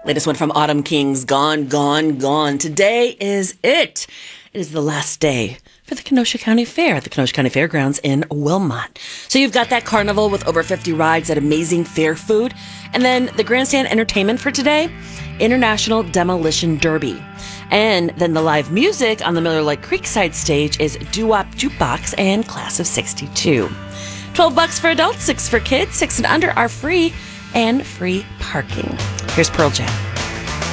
Latest one from Autumn Kings, Gone, Gone, Gone. Today is it. It is the last day for the Kenosha County Fair at the Kenosha County Fairgrounds in Wilmot. So you've got that carnival with over 50 rides at amazing fair food. And then the grandstand entertainment for today, International Demolition Derby. And then the live music on the Miller Lake Creekside stage is Doo-Wop Jukebox and Class of 62. $12 for adults, 6 for kids, 6 and under are free, and free parking. Here's Pearl Jam.